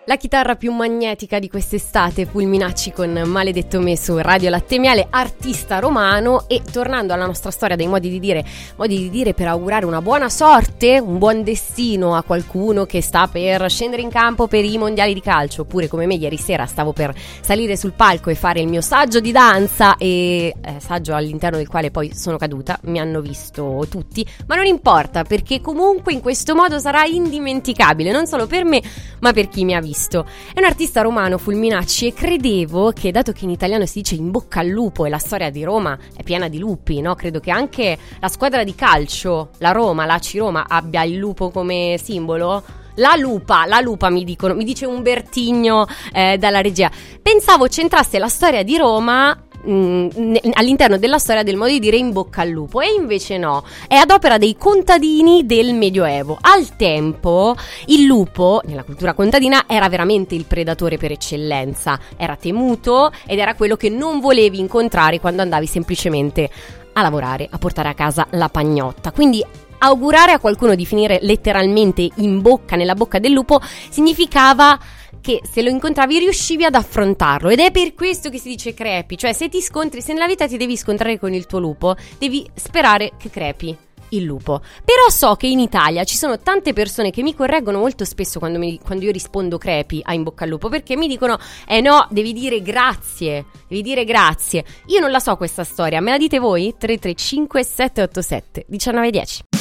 La chitarra più magnetica di quest'estate, Fulminacci con Maledetto me su Radio Latte Miele, artista romano. E tornando alla nostra storia dei modi di dire per augurare una buona sorte, un buon destino a qualcuno che sta per scendere in campo per i mondiali di calcio, oppure come me ieri sera stavo per salire sul palco e fare il mio saggio di danza, e saggio all'interno del quale poi sono caduta, mi hanno visto tutti, ma non importa, perché comunque in questo modo sarà indimenticabile, non solo per me ma per chi mi ha visto. È un artista romano, Fulminacci, e credevo che, dato che in italiano si dice in bocca al lupo e la storia di Roma è piena di lupi, no? Credo che anche la squadra di calcio, la Roma, l'ACI Roma, abbia il lupo come simbolo. La lupa mi dice Umbertigno dalla regia. Pensavo c'entrasse la storia di Roma all'interno della storia del modo di dire in bocca al lupo, e invece no, è ad opera dei contadini del Medioevo. Al tempo il lupo nella cultura contadina era veramente il predatore per eccellenza, era temuto ed era quello che non volevi incontrare quando andavi semplicemente a lavorare, a portare a casa la pagnotta. Quindi augurare a qualcuno di finire letteralmente nella bocca del lupo significava che se lo incontravi riuscivi ad affrontarlo, ed è per questo che si dice crepi, cioè se nella vita ti devi scontrare con il tuo lupo, devi sperare che crepi il lupo. Però so che in Italia ci sono tante persone che mi correggono molto spesso quando io rispondo crepi a in bocca al lupo, perché mi dicono no, devi dire grazie. Io non la so questa storia, me la dite voi? 335 787 1910.